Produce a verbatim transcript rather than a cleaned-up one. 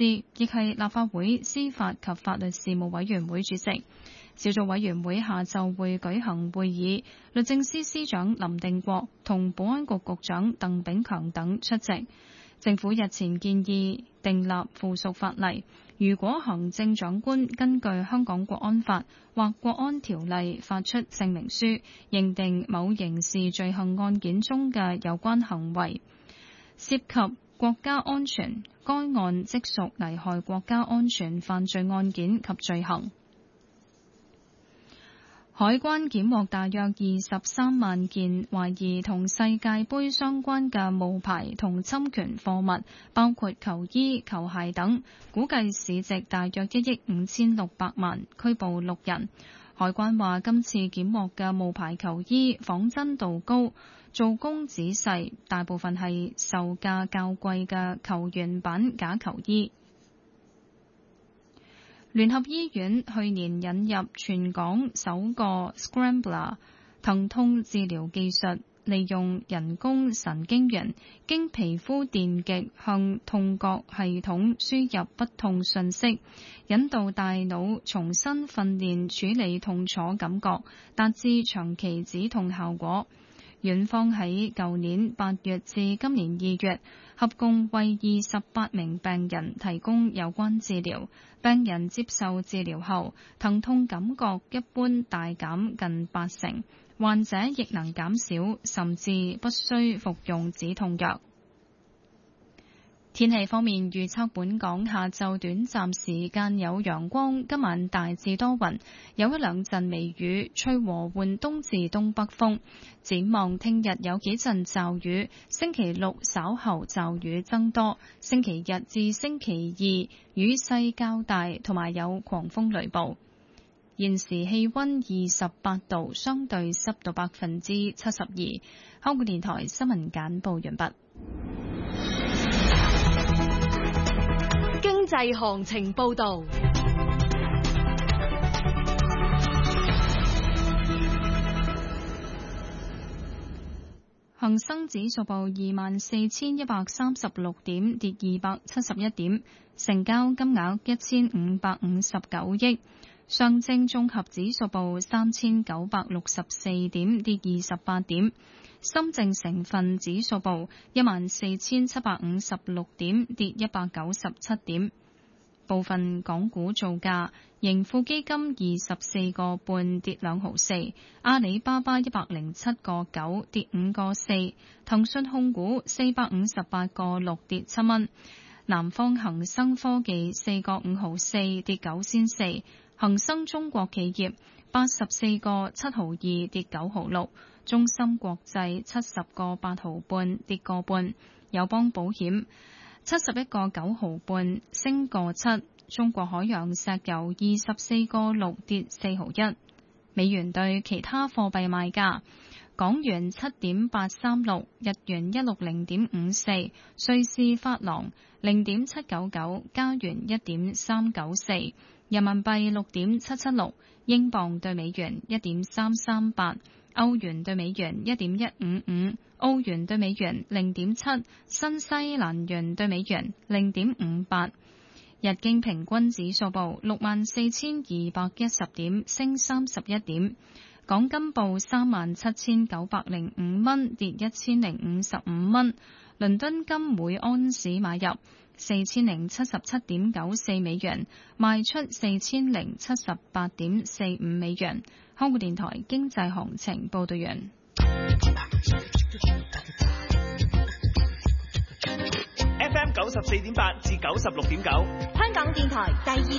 斯，亦係立法會司法及法律事務委員會主席。小組委員會下晝會舉行會議，律政司司長林定國同保安局局長鄧炳強等出席。政府日前建議訂立附屬法例，如果行政長官根據香港國安法或國安條例發出證明書，認定某刑事罪行案件中嘅有關行為涉及國家安全，該案即屬危害國家安全犯罪案件及罪行。海關檢獲大約二十三萬件懷疑同世界盃相關嘅冒牌同侵權貨物，包括球衣、球鞋等，估計市值大約一億五千六百萬，拘捕六人。海關話今次檢獲嘅冒牌球衣仿真度高，做工仔細，大部分係售價較貴嘅球員版假球衣。聯合醫院去年引入全港首個 Scrambler 疼痛治療技術，利用人工神經元經皮膚電極向痛覺系統輸入不痛訊息，引導大腦重新訓練處理痛楚感覺，達至長期止痛效果。院方喺舊年八月至今年二月，合共為二十八名病人提供有關治療。病人接受治療後，疼痛感覺一般大減近八成，患者亦能減少，甚至不需服用止痛藥。天氣方面預測，本港下晝短暫時間有陽光，今晚大致多雲，有一兩陣微雨，吹和緩東至東北風。展望聽日有幾陣驟雨，星期六稍後驟雨增多，星期日至星期二雨勢較大，同埋有狂風雷暴。現時氣溫二十八度，相對濕度百分之七十二。香港電台新聞簡報完畢。 經濟行情報道。 恒生指數報二萬四千一百三十六點，跌二百七十一點，成交金額一千五百五十九億。上證綜合指數報三千九百六十四點，跌二十八點。深證成分指數報一萬四千七百五十六點，跌一百九十七點。部分港股造價，盈富基金二十四個半跌兩毫四，阿里巴巴一百零七個九跌五個四，騰訊控股四百五十八個六跌七蚊，南方恒生科技四個五毫四跌九仙四，恒生中國企業八十四個七毫二跌九毫六，中芯國際七十個八毫半跌個半，友邦保險七十一個九毫半升個七，中國海洋石油二十四個六跌四毫一。美元對其他貨幣賣價：港元七點八三六，日元一六零點五四，瑞士法郎零點七九九，加元一點三九四，人民幣六點七七六，英鎊對美元一點三三八。歐元對美元一點一五五，澳元對美元零點七，新西蘭元對美元零點五八。日經平均指數報六萬四千二百一十點，升三十一點。港金報三萬七千九百零五蚊，跌一千零五十五蚊。倫敦金每安士買入四千零七十七點九四美元，賣出四千零七十八點四五美元。香港電台經濟行情報道完。 F M 九十四點八至九十六點九， 香港電台第二